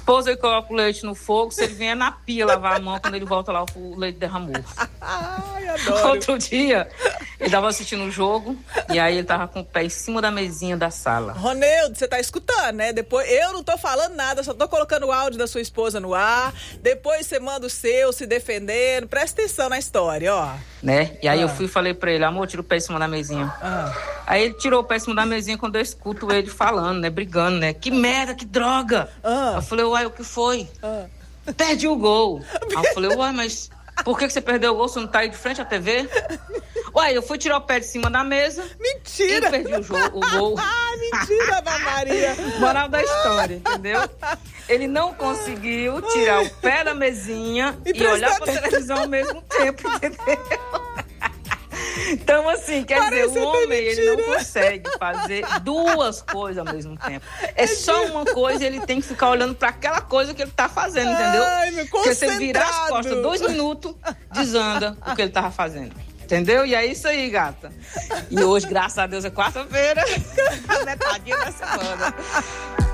esposa, ele coloca o leite no fogo, se ele vier na pia lavar a mão, quando ele volta lá, o leite derramou. Ai, adoro. Outro dia, ele tava assistindo o jogo, e aí ele tava com o pé em cima da mesinha da sala. Ronildo, você tá escutando, né? Depois, eu não tô falando nada, só tô colocando o áudio da sua esposa no ar, depois você manda o seu, se defendendo, presta atenção na história, ó. Né? E aí eu fui e falei pra ele, amor, tira o pé em cima da mesinha. Aí ele tirou o pé em cima da mesinha quando eu escuto ele falando, né? Brigando, né? Que merda, que droga! Eu falei, uai, o que foi? Perdi o gol. Aí eu falei, uai, mas por que você perdeu o gol? Você não tá aí de frente à TV? Uai, eu fui tirar o pé de cima da mesa. Mentira! E perdi o gol. Mentira, Ana Maria! Moral da história, entendeu? Ele não conseguiu tirar o pé da mesinha e olhar pra televisão ao mesmo tempo, entendeu? Então, assim, quer dizer, o homem, ele não consegue fazer duas coisas ao mesmo tempo. É só uma coisa e ele tem que ficar olhando pra aquela coisa que ele tá fazendo, entendeu? Porque se ele virar as costas 2 minutos, desanda o que ele tava fazendo. Entendeu? E é isso aí, gata. E hoje, graças a Deus, é quarta-feira. A metadinha da semana.